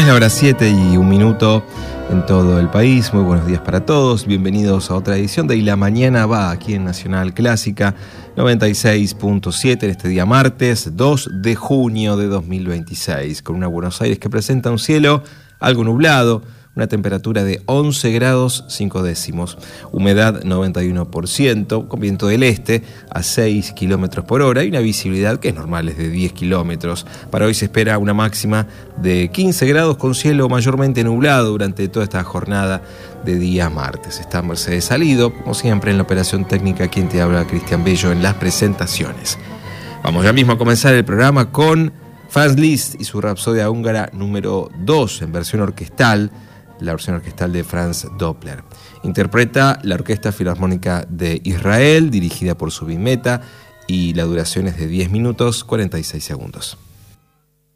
Es la hora 7:01 en todo el país. Muy buenos días para todos. Bienvenidos a otra edición de Y la Mañana Va, aquí en Nacional Clásica 96.7, en este día martes 2 de junio de 2026, con una Buenos Aires que presenta un cielo algo nublado, una temperatura de 11 grados 5 décimos, humedad 91%, con viento del este a 6 kilómetros por hora y una visibilidad que es normal, es de 10 kilómetros. Para hoy se espera una máxima de 15 grados con cielo mayormente nublado durante toda esta jornada de día martes. Está Mercedes Salido, como siempre en la operación técnica, quien te habla, Cristian Bello, en las presentaciones. Vamos ya mismo a comenzar el programa con Franz Liszt y su Rapsodia húngara número 2 en versión orquestal, la versión orquestal de Franz Doppler. Interpreta la Orquesta Filarmónica de Israel, dirigida por Zubin Mehta, y la duración es de 10 minutos 46 segundos.